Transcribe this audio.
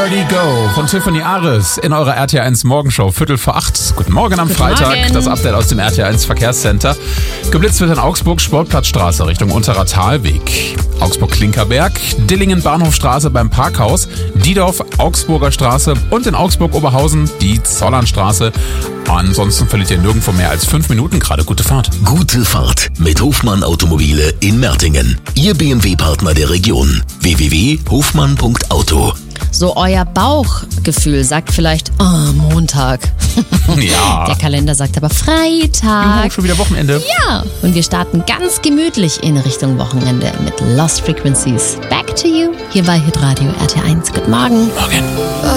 Party Go von Tiffany Aris in eurer RTL 1 Morgenshow, 7:45. Guten Morgen am Freitag. Morgen. Das Update aus dem RTL 1 Verkehrscenter. Geblitzt wird in Augsburg Sportplatzstraße Richtung Unterer Talweg. Augsburg-Klinkerberg, Dillingen Bahnhofstraße beim Parkhaus, Diedorf Augsburger Straße und in Augsburg-Oberhausen die Zollernstraße. Ansonsten verliert ihr nirgendwo mehr als 5 Minuten. Gerade gute Fahrt. Gute Fahrt mit Hofmann Automobile in Mertingen. Ihr BMW-Partner der Region. www.hofmann.auto. So, euer Bauchgefühl sagt vielleicht, Montag. Ja. Der Kalender sagt aber Freitag. Juhu, schon wieder Wochenende. Ja, und wir starten ganz gemütlich in Richtung Wochenende mit Lost Frequencies. Back to you, hier bei Hitradio RT1. Guten Morgen. Morgen.